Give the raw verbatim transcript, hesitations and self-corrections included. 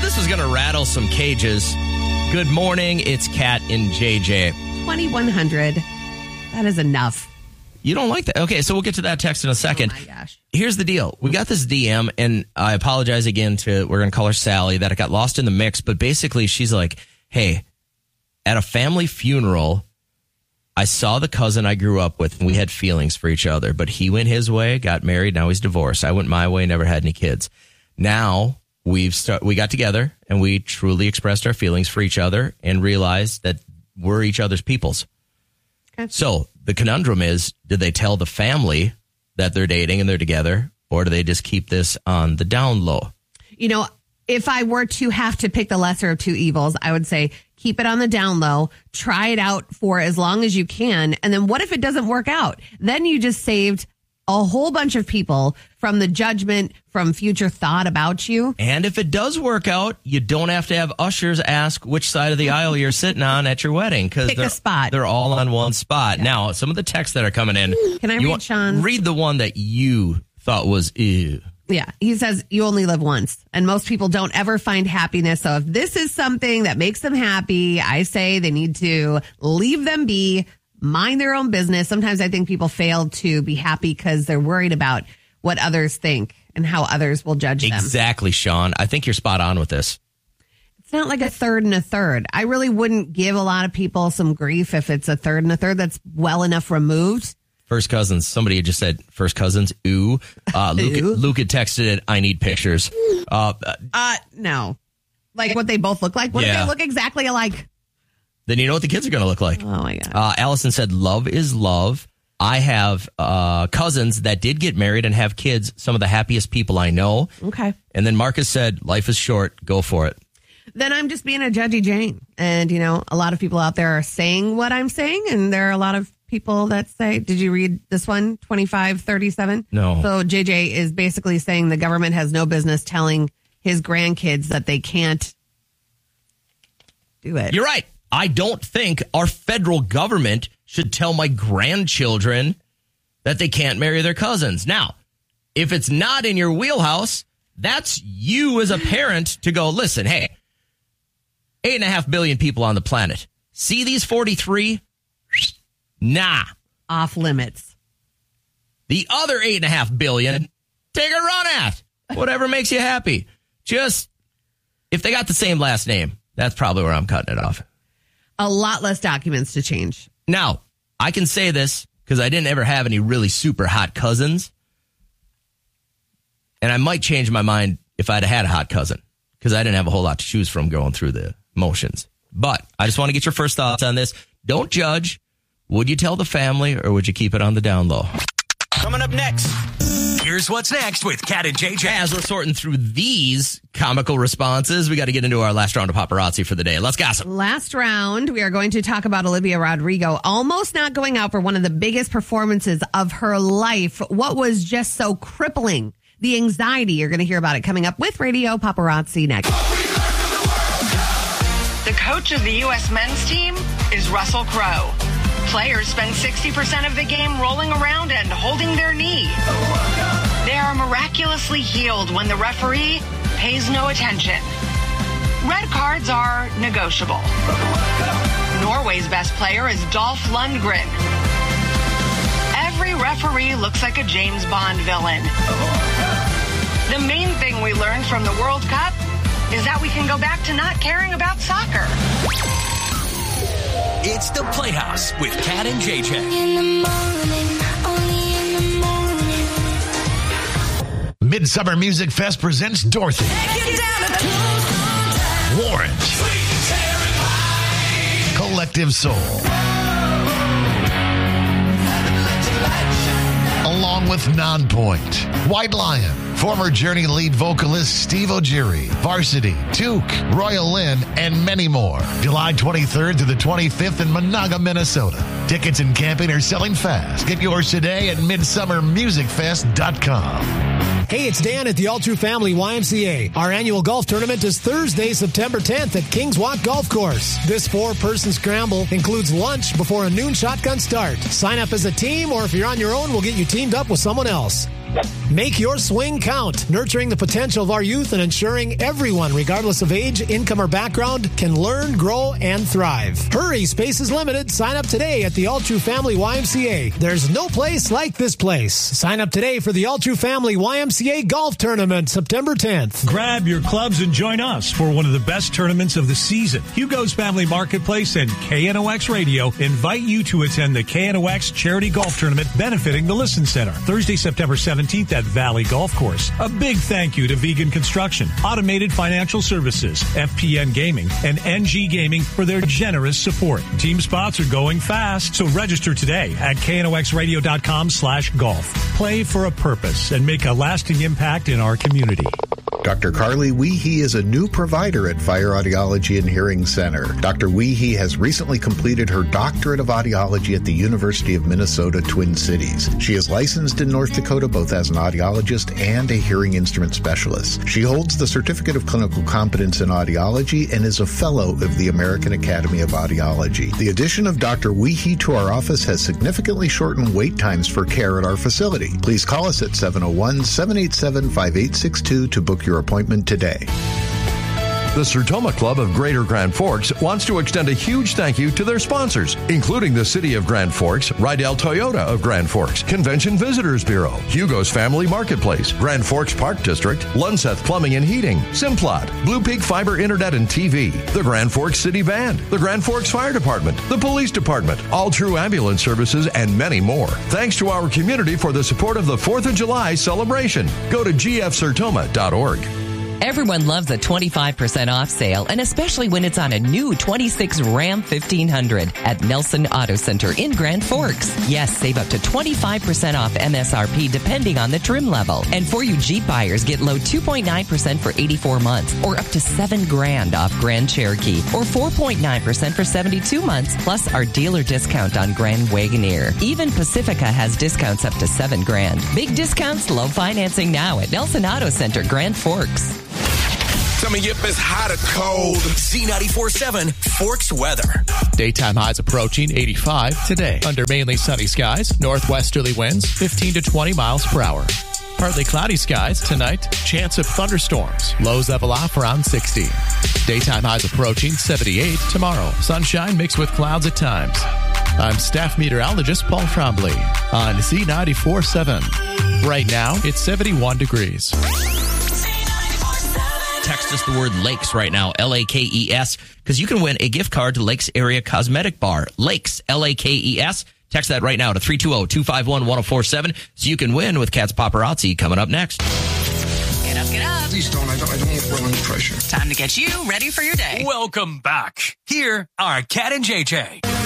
this was going to rattle some cages. Good morning. It's Kat and J J. twenty-one hundred. That is enough. You don't like that? Okay, so we'll get to that text in a second. Oh, my gosh. Here's the deal. We got this D M, and I apologize again to, we're going to call her Sally, that it got lost in the mix. But basically, she's like, hey, at a family funeral, I saw the cousin I grew up with, and we had feelings for each other. But he went his way, got married, now he's divorced. I went my way, never had any kids. Now, we've start, we got together, and we truly expressed our feelings for each other and realized that we're each other's peoples. Okay. So the conundrum is, did they tell the family that they're dating and they're together, or do they just keep this on the down low? You know, if I were to have to pick the lesser of two evils, I would say keep it on the down low, try it out for as long as you can. And then what if it doesn't work out? Then you just saved a whole bunch of people from the judgment, from future thought about you. And if it does work out, you don't have to have ushers ask which side of the aisle you're sitting on at your wedding, because they're, spot. they're all on one spot. Yeah. Now, some of the texts that are coming in. Can I read want, Sean? Read the one that you thought was ew. Yeah, he says you only live once, and most people don't ever find happiness. So if this is something that makes them happy, I say they need to leave them be, mind their own business. Sometimes I think people fail to be happy because they're worried about what others think and how others will judge them. Exactly, Sean. I think you're spot on with this. It's not like a third and a third. I really wouldn't give a lot of people some grief if it's a third and a third that's well enough removed. First cousins. Somebody had just said first cousins. Ooh. Uh, Luke, Ooh. Luke had texted it. I need pictures. Uh, uh, no. Like what they both look like? What yeah. if they look exactly alike? Then you know what the kids are going to look like. Oh, my God. Uh, Allison said, love is love. I have uh, cousins that did get married and have kids, some of the happiest people I know. Okay. And then Marcus said, life is short. Go for it. Then I'm just being a judgy Jane. And, you know, a lot of people out there are saying what I'm saying. And there are a lot of people that say, did you read this one, twenty-five thirty-seven? No. So J J is basically saying the government has no business telling his grandkids that they can't do it. You're right. I don't think our federal government should tell my grandchildren that they can't marry their cousins. Now, if it's not in your wheelhouse, that's you as a parent to go, listen, hey, eight and a half billion people on the planet. See these forty-three? Nah. Off limits. The other eight and a half billion, take a run at. Whatever makes you happy. Just, if they got the same last name, that's probably where I'm cutting it off. A lot less documents to change. Now, I can say this because I didn't ever have any really super hot cousins. And I might change my mind if I'd have had a hot cousin, because I didn't have a whole lot to choose from going through the motions. But I just want to get your first thoughts on this. Don't judge. Would you tell the family, or would you keep it on the down low? Coming up next, here's what's next with Kat and J J. As we're sorting through these comical responses, we got to get into our last round of paparazzi for the day. Let's gossip. Last round, we are going to talk about Olivia Rodrigo almost not going out for one of the biggest performances of her life. What was just so crippling? The anxiety. You're going to hear about it coming up with Radio Paparazzi next. The coach of the U S men's team is Russell Crowe. Players spend sixty percent of the game rolling around and holding their knee. They are miraculously healed when the referee pays no attention. Red cards are negotiable. Norway's best player is Dolph Lundgren. Every referee looks like a James Bond villain. The main thing we learned from the World Cup is that we can go back to not caring about soccer. It's the Playhouse with Kat and J J. In the morning, only in the morning. Midsummer Music Fest presents Dorothy. Warrant. Collective Soul. Along with Nonpoint, White Lion, former Journey lead vocalist Steve Ogieri, Varsity, Took, Royal Lynn, and many more. July twenty-third to the twenty-fifth in Monaga, Minnesota. Tickets and camping are selling fast. Get yours today at midsummer music fest dot com. Hey, it's Dan at the All True Family Y M C A. Our annual golf tournament is Thursday, September tenth at Kings Walk Golf Course. This four-person scramble includes lunch before a noon shotgun start. Sign up as a team, or if you're on your own, we'll get you teamed up with someone else. Make your swing count, nurturing the potential of our youth and ensuring everyone, regardless of age, income, or background, can learn, grow, and thrive. Hurry, space is limited. Sign up today at the All True Family Y M C A. There's no place like this place. Sign up today for the All True Family Y M C A Golf Tournament, September tenth. Grab your clubs and join us for one of the best tournaments of the season. Hugo's Family Marketplace and K N O X Radio invite you to attend the K N O X Charity Golf Tournament benefiting the Listen Center, Thursday, September seventeenth at Valley Golf Course. A big thank you to Vegan Construction, Automated Financial Services, F P N Gaming, and N G Gaming for their generous support. Team spots are going fast, so register today at K N O X radio dot com slash golf. Play for a purpose and make a lasting impact in our community. Doctor Carly Weehee is a new provider at Fire Audiology and Hearing Center. Doctor Weehee has recently completed her doctorate of audiology at the University of Minnesota, Twin Cities. She is licensed in North Dakota both as an audiologist and a hearing instrument specialist. She holds the Certificate of Clinical Competence in Audiology and is a fellow of the American Academy of Audiology. The addition of Doctor Weehee to our office has significantly shortened wait times for care at our facility. Please call us at seven oh one, seven eight seven, five eight six two to book your appointment today. The Sertoma Club of Greater Grand Forks wants to extend a huge thank you to their sponsors, including the City of Grand Forks, Rydell Toyota of Grand Forks, Convention Visitors Bureau, Hugo's Family Marketplace, Grand Forks Park District, Lunseth Plumbing and Heating, Simplot, Blue Peak Fiber Internet and T V, the Grand Forks City Band, the Grand Forks Fire Department, the Police Department, All True Ambulance Services, and many more. Thanks to our community for the support of the fourth of July celebration. Go to g f sertoma dot org. Everyone loves a twenty-five percent off sale, and especially when it's on a new twenty-six Ram fifteen hundred at Nelson Auto Center in Grand Forks. Yes, save up to twenty-five percent off M S R P depending on the trim level. And for you Jeep buyers, get low two point nine percent for eighty-four months or up to seven grand off Grand Cherokee or four point nine percent for seventy-two months plus our dealer discount on Grand Wagoneer. Even Pacifica has discounts up to seven grand. Big discounts, low financing now at Nelson Auto Center, Grand Forks. Tell me if it's hot or cold. Z ninety-four point seven Forks weather. Daytime highs approaching eighty-five today. Under mainly sunny skies, northwesterly winds fifteen to twenty miles per hour. Partly cloudy skies tonight, chance of thunderstorms. Lows level off around sixty. Daytime highs approaching seventy-eight tomorrow. Sunshine mixed with clouds at times. I'm staff meteorologist Paul Trombley on Z ninety-four point seven. Right now, it's seventy-one degrees. Text us the word Lakes right now, L A K E S, because you can win a gift card to Lakes Area Cosmetic Bar. Lakes, L A K E S. Text that right now to three two zero, two five one, one zero four seven so you can win with Cat's Paparazzi coming up next. Get up, get up. Please don't. I don't, I don't want to feel any pressure. Time to get you ready for your day. Welcome back. Here are Cat and J J.